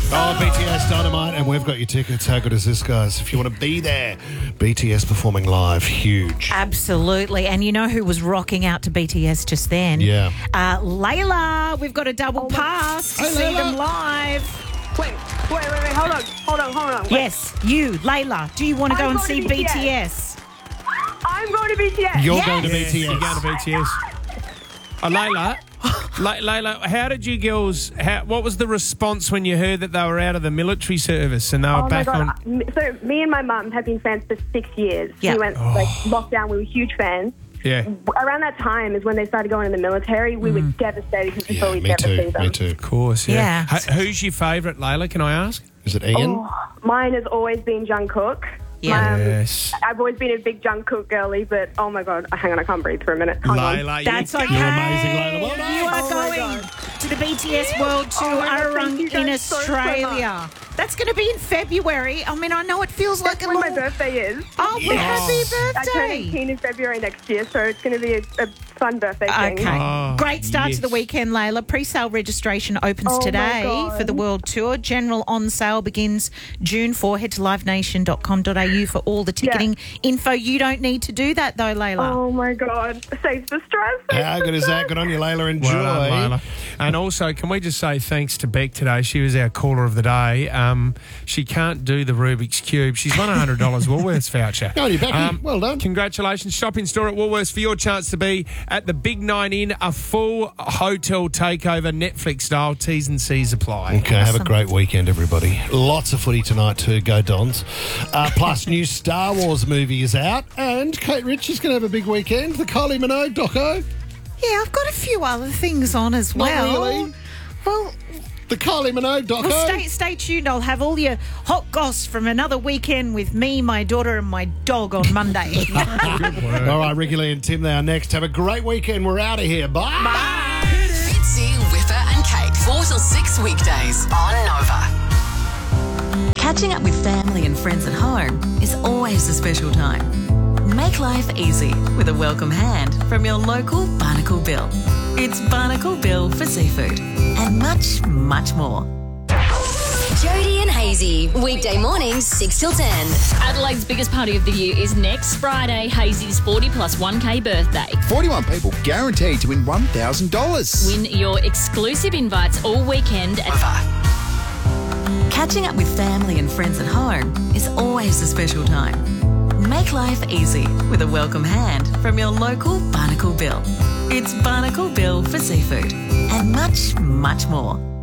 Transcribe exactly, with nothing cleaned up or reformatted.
Oh, B T S Dynamite, and we've got your tickets. How good is this, guys? If you want to be there, B T S performing live, huge. Absolutely. And you know who was rocking out to B T S just then? Yeah. Uh, Layla. We've got a double Oh pass to Hey, see Layla. them live. Wait, wait, wait, wait. Hold on, hold on, hold on. Wait. Yes, you, Layla. Do you want to go I'm and going see to B B T S. T S? I'm going to B T S. You're Yes. going to B T S. You're going to B T S. Oh, Layla, Lay- Layla, how did you girls? How, what was the response when you heard that they were out of the military service and they were Oh my back god! on? M- So me and my mum have been fans for six years. Yeah. We went like lockdown. We were huge fans. Yeah, Around that time is when they started going in the military. We were devastated because we Yeah, thought we'd me never see too, them. me too. of course. Yeah. Yeah. H- who's your favourite, Layla? Can I ask? Is it Ian? Oh, mine has always been Jungkook. Yeah. Um, Yes. I've always been a big Jungkook girly, but oh my god, hang on, I can't breathe for a minute. Hang on. Layla, That's you okay. You're amazing, Layla. Well done. You are Oh my going God. to the B T S World Tour Oh my God, Arung thank you in guys so, so Australia. That's going to be in February. I mean, I know it feels like That's a when my little... birthday is. Oh, well, happy I turn birthday. eighteen in February next year, so it's going to be a, a fun birthday thing. Okay. Oh, Great start yes. to the weekend, Layla. Pre-sale registration opens Oh, my today God. for the World Tour. General on sale begins June fourth. Head to live nation dot com dot a u for all the ticketing info. You don't need to do that, though, Layla. Oh my god, save the stress. save How the good is that? stress. Good on you, Layla. Enjoy. Well done, Layla. And also, can we just say thanks to Beck today? She was our caller of the day. Um, she can't do the Rubik's Cube. She's won a one hundred dollars Woolworths voucher. Go on, you Becky. Well done. Congratulations. Shop in store at Woolworths for your chance to be at the Big Nine In, a full hotel takeover, Netflix style. T's and C's apply. Okay, have a Awesome. great weekend, everybody. Lots of footy tonight too. Go Dons. Uh, plus, new Star Wars movie is out, and Kate Ritchie's going to have a big weekend. The Kylie Minogue doco. Yeah, I've got a few other things on as Not well. really. Well, The Kylie Minogue doco. well stay, stay tuned. I'll have all your hot goss from another weekend with me, my daughter, and my dog on Monday. All right, Ricky and Tim, they are next. Have a great weekend. We're out of here. Bye. Bye. Fitzy, Whipper and Kate. four till six weekdays on Nova. Catching up with family and friends at home is always a special time. Make life easy with a welcome hand from your local Barnacle Bill. It's Barnacle Bill for seafood and much, much more. Jody and Hazy, weekday mornings, six till ten. Adelaide's biggest party of the year is next Friday, Hazy's forty plus one K birthday. forty-one people guaranteed to win one thousand dollars. Win your exclusive invites all weekend at Catching up with family and friends at home is always a special time. Make life easy with a welcome hand from your local Barnacle Bill. It's Barnacle Bill for seafood and much, much more.